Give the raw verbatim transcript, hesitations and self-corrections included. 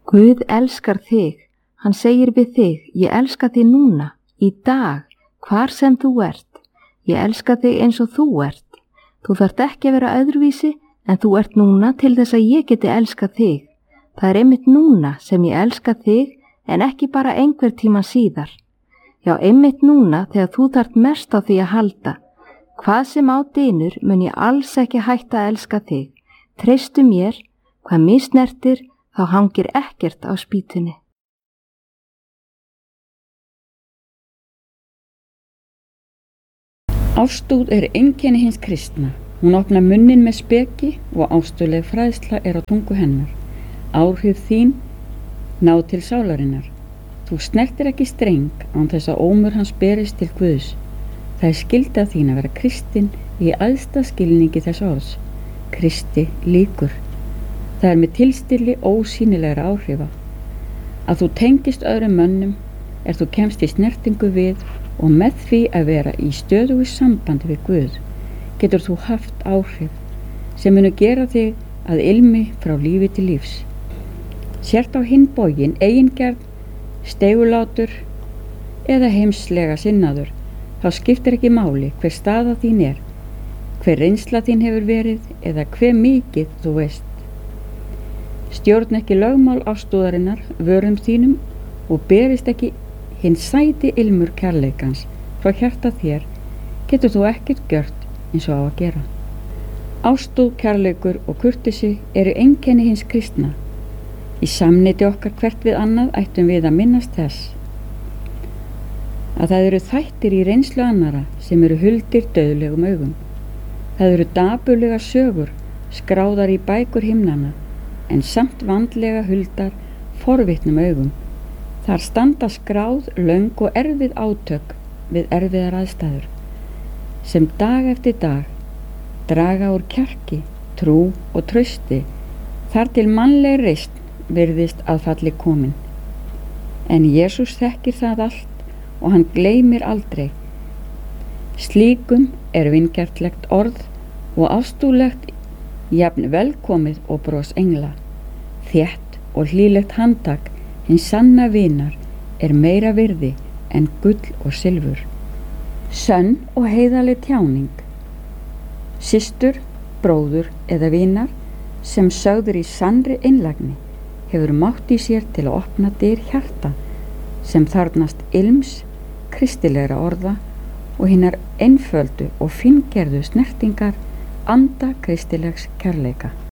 Guð elskar þig, hann segir við þig, ég elska þig núna, í dag, hvar sem þú ert. Ég elska þig eins og þú ert. Þú þarft ekki að vera öðruvísi en þú ert núna til þess að ég geti elskað þig. Það er einmitt núna sem ég elska þig en ekki bara einhver tíma síðar. Já, einmitt núna þegar þú þarft mest á því að halda. Hvað sem á dynur mun ég alls ekki hætta að elska þig. Treystu mér, hvað misnertir, þá hangir ekkert á spýtunni. Ástúð er einkenni hins kristna. Hún opnar munnin með speki og ástúðleg fræðsla er á tungu hennar. Áhrif þín ná til sálarinnar. Þú snertir ekki streng án þess að ómur hans berist til Guðs. Það er skylda þín að vera kristin í æðsta skilningi þess orðs. Kristi líkur. Það er með tilstilli ósýnilegra áhrifa. Að þú tengist öðrum mönnum er þú kemst í snertingu við og með því að vera í stöðugu sambandi við Guð getur þú haft áhrif sem munu gera þig að ilmi frá lífi til lífs. Sért á hinn bóginn eigingerð, steigulátur eða heimslega sinnaður, þá skiptir ekki máli hver staða þín er, hver reynsla þín hefur verið eða hve mikið þú veist. Stjórn ekki lögmál ástúðarinnar vörum þínum og berist ekki hinn sæti ilmur kærleikans frá hjarta þér, getur þú ekkert gjört eins og á að gera. Ástúð, kærleikur og kurteisi eru einkenni hins kristna. Í samneyti okkar hvert við annað ættum við að minnast þess að það eru þættir í reynslu annara sem eru huldir dauðlegum augum. Það eru dapurlega sögur skráðar í bækur himnanna en samt vandlega huldar forvitnum augum. Þar standa skráð, löng og erfið átök við erfiðar aðstæður sem dag eftir dag draga úr kjarki, trú og trausti þar til mannleg reisn virðist að falli komin. En Jesús þekkir það allt og hann gleymir aldrei. Slíkum er vingjarnlegt orð og ástúðlegt jafn velkomið og bros engla. Þétt og hlýlegt handtak hins sanna vinar er meira virði en gull og silfur. Sönn og heiðarleg tjáning. Systur, bróður eða vinar sem sögður í sannri einlægni hefur mátt í sér til að opna dyr hjarta sem þarfnast ilms, kristilegra orða og hinnar einföldu og fíngerðu snertingar anda kristilegs kærleika.